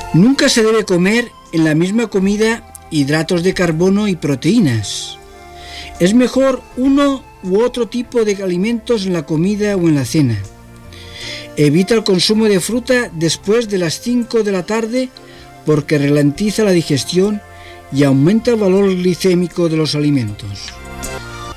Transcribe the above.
Nunca se debe comer en la misma comida hidratos de carbono y proteínas. Es mejor uno u otro tipo de alimentos en la comida o en la cena. Evita el consumo de fruta después de las 5 de la tarde porque ralentiza la digestión y aumenta el valor glicémico de los alimentos.